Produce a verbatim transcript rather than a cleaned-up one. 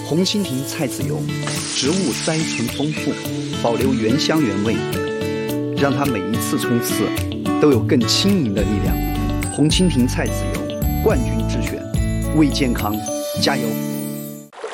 红蜻蜓菜籽油，植物摘纯丰富，保留原香原味，让它每一次冲刺都有更轻盈的力量。红蜻蜓菜籽油，冠军之选，为健康加油！